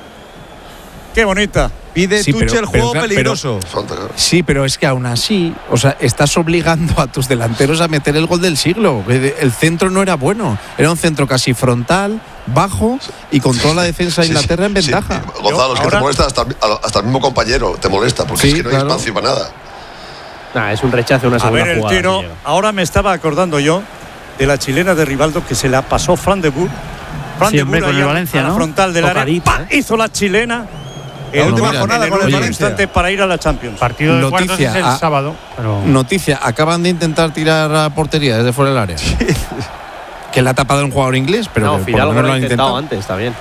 Qué bonita. Pide Tuchel juego peligroso. Sí, pero es que aún así, o sea, estás obligando a tus delanteros a meter el gol del siglo. El centro no era bueno, era un centro casi frontal, bajo y con toda la defensa de Inglaterra en ventaja. Gonzalo, es que te molesta hasta el mismo compañero, te molesta, porque es que no hay espacio para nada. Es un rechazo, una segunda jugada. A ver, el tiro, ahora me estaba acordando yo de la chilena de Rivaldo que se la pasó Fran de Boer. Con el Valencia, ¿no? Frontal del área, hizo la chilena. La última jornada con el Valencia. Instante para ir a la Champions. Partido de cuartos es el sábado. Noticia, acaban de intentar tirar a portería desde fuera del área. Que la ha tapado un jugador inglés, pero Fidalgo no lo ha intentado antes, está bien.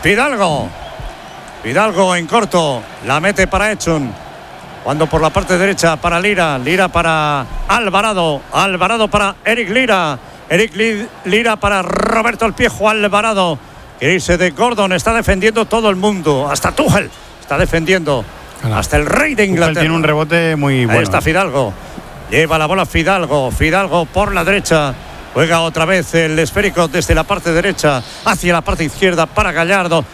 Fidalgo en corto, la mete para Edson. Cuando por la parte derecha para Lira para Alvarado para Eric Lira. Lira para Roberto El Piejo Alvarado. Quiere irse de Gordon, está defendiendo todo el mundo, hasta Tuchel. Está defendiendo hasta el rey de Inglaterra. Tiene un rebote muy bueno. Ahí está Fidalgo. Lleva la bola Fidalgo por la derecha. Juega otra vez el esférico desde la parte derecha hacia la parte izquierda para Gallardo.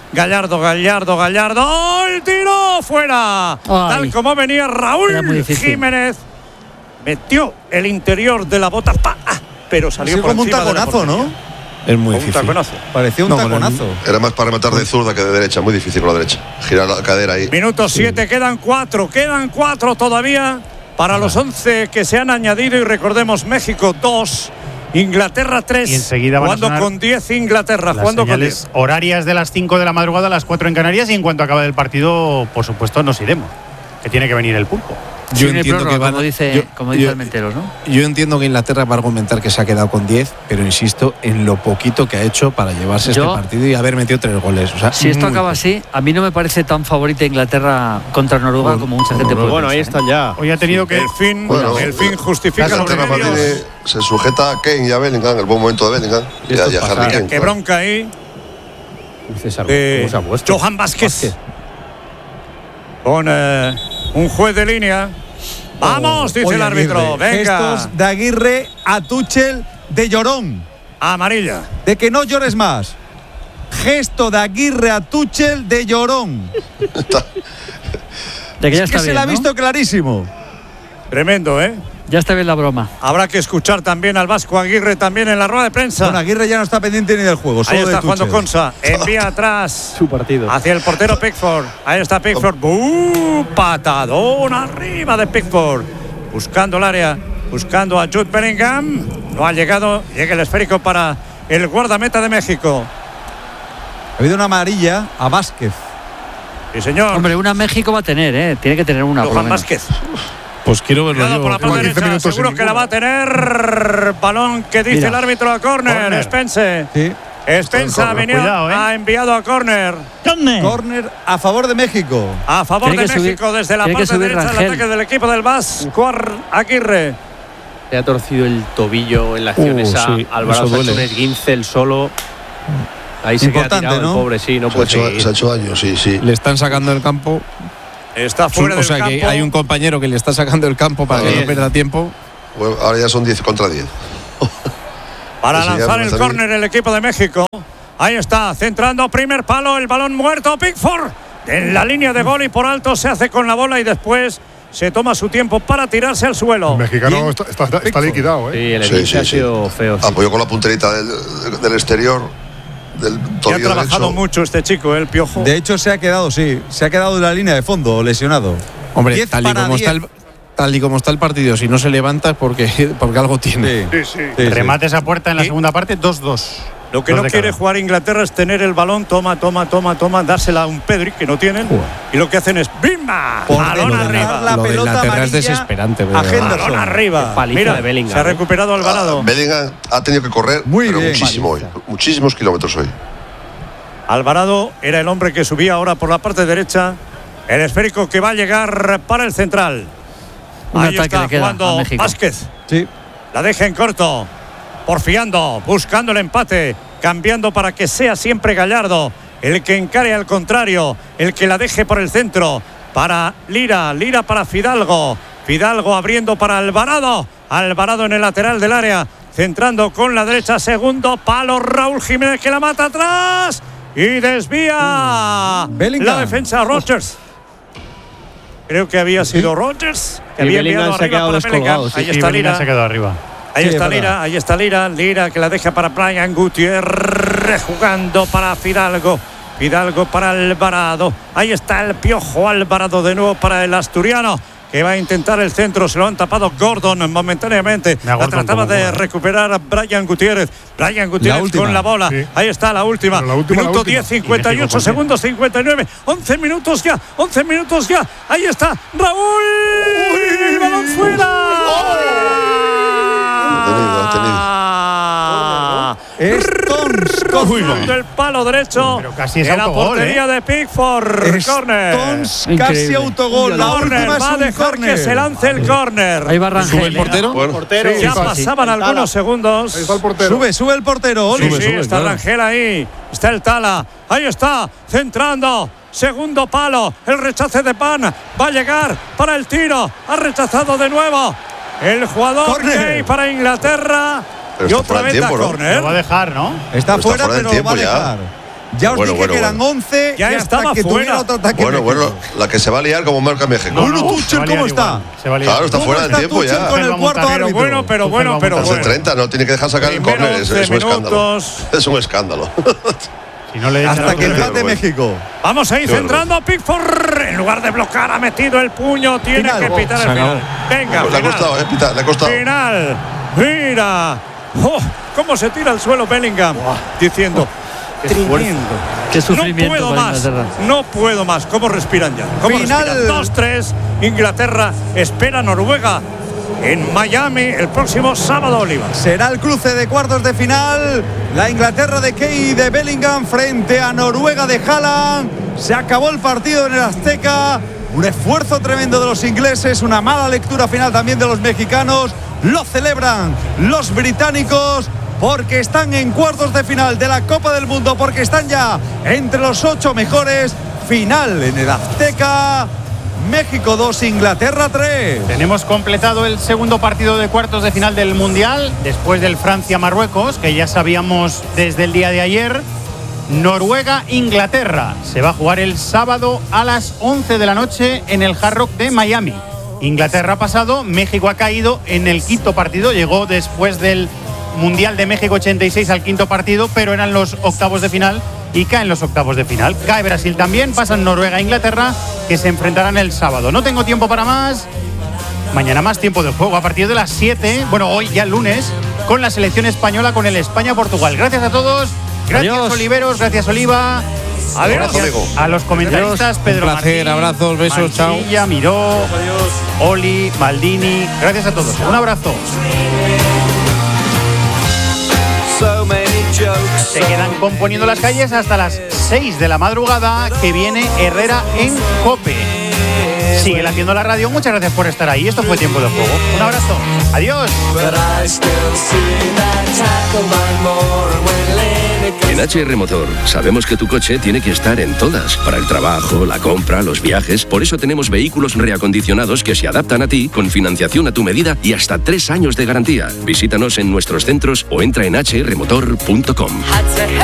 El tiro fuera. Ay. Tal como venía Raúl Jiménez. Metió el interior de la bota. Pero salió por como un taconazo, ¿no? Es muy difícil. Parecía un taconazo. Era más para rematar de zurda que de derecha, muy difícil con la derecha. Girar la cadera ahí. Minuto 7, quedan 4 todavía para los 11 que se han añadido. Y recordemos, México 2, Inglaterra 3. Y enseguida jugando con 10 Inglaterra, jugando con 10. Horarias de las 5 de la madrugada a las 4 en Canarias. Y en cuanto acabe el partido, por supuesto, nos iremos. Que tiene que venir el pulpo. Yo entiendo que como dice Almenteros, ¿no? Yo entiendo que Inglaterra va a argumentar que se ha quedado con 10, pero insisto en lo poquito que ha hecho para llevarse este partido y haber metido 3 goles. O sea, si esto acaba así, a mí no me parece tan favorita Inglaterra contra Noruega como mucha gente puede pensar. Ahí están ya. Hoy ha tenido que el fin justifica los medios. Se sujeta a Kane y a Bellingham, el buen momento de Bellingham. Y a Harry Kane. Qué bronca ahí. Johan Vázquez. Con un juez de línea. Vamos, dice el árbitro. Venga. Gestos de Aguirre a Tuchel de llorón. Amarilla. De que no llores más. Gesto de Aguirre a Tuchel de llorón. De que ya está bien, se la ha visto clarísimo. Tremendo, ¿eh? Ya está bien la broma. Habrá que escuchar también al vasco Aguirre también en la rueda de prensa. Bueno, Aguirre ya no está pendiente ni del juego. Ahí está jugando Consa. Envía atrás. Su partido. Hacia el portero Pickford. Ahí está Pickford. Patadón arriba de Pickford. Buscando el área. Buscando a Jude Bellingham. No ha llegado. Llega el esférico para el guardameta de México. Ha habido una amarilla a Vázquez. Sí, señor. Hombre, una México va a tener, ¿eh? Tiene que tener una. Johan Vázquez. Pues quiero verlo yo. Por la parte derecha, seguro que la va a tener. Balón que dice el árbitro a córner. Spence. Sí. Spence ha enviado a córner. Córner a favor de México. A favor de México desde la parte derecha del ataque del equipo del Vasco Aguirre. Le ha torcido el tobillo en la acción esa. Sí, Álvaro ha hecho un esguince el solo. Ahí se queda tirado, ¿no? El pobre, sí, no puede seguir. Se ha hecho daño, sí. Le están sacando del campo. Está fuera del campo. O sea que hay un compañero que le está sacando el campo para que no pierda tiempo. Bueno, ahora ya son 10 contra 10. Para lanzar el córner el equipo de México. Ahí está, centrando primer palo, el balón muerto. Pickford en la línea de gol y por alto se hace con la bola y después se toma su tiempo para tirarse al suelo. El mexicano está liquidado, ¿eh? Sí, el ha sido feo. Sí. Apoyó con la punterita del exterior. Ha trabajado mucho este chico, el Piojo. De hecho, se ha quedado en la línea de fondo, lesionado. Hombre, tal y como está el partido, si no se levanta es porque algo tiene. Sí. Remate esa puerta en la segunda parte, 2-2. Lo que no quiere jugar Inglaterra es tener el balón, toma, dársela a un Pedri que no tienen. Y lo que hacen es ¡bimba! Balón arriba. La pelota Inglaterra es desesperante. Balón arriba. Mira, de Bellingham, se ha recuperado Alvarado. Bellingham ha tenido que correr muchísimo hoy. Muchísimos kilómetros hoy. Alvarado era el hombre que subía ahora por la parte derecha. El esférico que va a llegar para el central. Ahí está jugando Vázquez. Sí. La deja en corto. Porfiando, buscando el empate, cambiando para que sea siempre Gallardo el que encare al contrario, el que la deje por el centro para Lira para Fidalgo abriendo para Alvarado en el lateral del área, centrando con la derecha, segundo palo, Raúl Jiménez que la mata atrás y desvía la defensa Rodgers. Creo que había sido Rodgers que había enviado arriba para Bellingham. Ahí está Lira. Se quedó arriba. Ahí está Lira que la deja para Brian Gutiérrez, jugando para Fidalgo para Alvarado. Ahí está el Piojo Alvarado de nuevo para el asturiano, que va a intentar el centro. Se lo han tapado Gordon momentáneamente. La trataba de recuperar a Brian Gutiérrez con la bola. Sí. Ahí está la última. Minuto 10, 58 segundos, 59. 11 minutos ya. Ahí está Raúl. ¡El balón fuera! Stones del palo derecho. Pero casi es en la portería de Pickford. Córner. Stones casi autogol. La última va a dejar que se lance el córner. Ahí va Rangel. ¿Sube el portero? Sí, ya pasaban algunos segundos. Ahí está el portero. Sube el portero. Sí, está Rangel ahí. Está el Tala. Ahí está, centrando. Segundo palo. El rechace de Pan. Va a llegar para el tiro. Ha rechazado de nuevo el jugador Kane para Inglaterra. Pero y otra vez tiempo, córner. Lo va a dejar, ¿no? Está fuera, pero lo va a dejar. Ya os dije que eran 11. Ya estaba fuera. Otro ataque. Bueno, la que se va a liar como marca México. Tuchel, ¿cómo está? Claro, está fuera del tiempo ya. Con el cuarto árbitro. Pero bueno. De 30, no tiene que dejar sacar el córner. Es un escándalo. Es un escándalo. Si no le hasta que empate México. Vamos a ir centrando a Pickford. En lugar de bloquear, ha metido el puño. Tiene que pitar el final. Venga, le ha costado, le ha costado. Final. Mira. Cómo se tira al suelo Bellingham. Diciendo. Qué sufrimiento. No puedo más. ¿Cómo respiran ya? Final 2-3. Inglaterra espera a Noruega en Miami el próximo sábado, Oliva. Será el cruce de cuartos de final. La Inglaterra de Kane y de Bellingham frente a Noruega de Haaland. Se acabó el partido en el Azteca. Un esfuerzo tremendo de los ingleses. Una mala lectura final también de los mexicanos. Lo celebran los británicos porque están en cuartos de final de la Copa del Mundo, porque están ya entre los 8 mejores. Final en el Azteca. México 2, Inglaterra 3. Tenemos completado el segundo partido de cuartos de final del Mundial, después del Francia-Marruecos, que ya sabíamos desde el día de ayer. Noruega-Inglaterra se va a jugar el sábado a las 11 de la noche en el Hard Rock de Miami. Inglaterra ha pasado, México ha caído en el quinto partido, llegó después del Mundial de México 86 al quinto partido, pero eran los octavos de final y caen los octavos de final. Cae Brasil también, pasan Noruega e Inglaterra, que se enfrentarán el sábado. No tengo tiempo para más. Mañana más tiempo de juego a partir de las 7, bueno, hoy ya el lunes, con la selección española, con el España-Portugal. Gracias a todos, gracias Adiós. Oliveros, gracias Oliva. Adiós. A los comentaristas, Pedro Un placer, Martín, abrazos, besos, Mancilla, chao. Miró, Oli, Maldini, gracias a todos. Un abrazo. Se quedan componiendo las calles hasta las 6 de la madrugada, que viene Herrera en COPE. Sigue haciendo la radio. Muchas gracias por estar ahí. Esto fue Tiempo de Juego. Un abrazo. Adiós. En HR Motor sabemos que tu coche tiene que estar en todas, para el trabajo, la compra, los viajes. Por eso tenemos vehículos reacondicionados que se adaptan a ti, con financiación a tu medida y hasta 3 años de garantía. Visítanos en nuestros centros o entra en hrmotor.com.